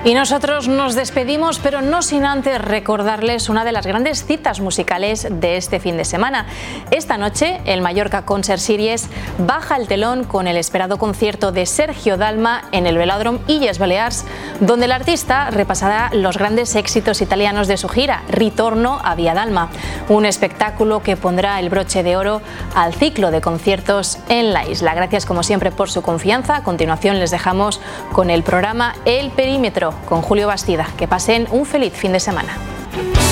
Y nosotros nos despedimos, pero no sin antes recordarles una de las grandes citas musicales de este fin de semana. Esta noche, el Mallorca Concert Series baja el telón con el esperado concierto de Sergio Dalma en el Velòdrom Illes Balears, donde el artista repasará los grandes éxitos italianos de su gira Ritorno a Via Dalma, un espectáculo que pondrá el broche de oro al ciclo de conciertos en la isla. Gracias como siempre por su confianza. A continuación les dejamos con el programa El Perímetro con Julio Bastida. Que pasen un feliz fin de semana.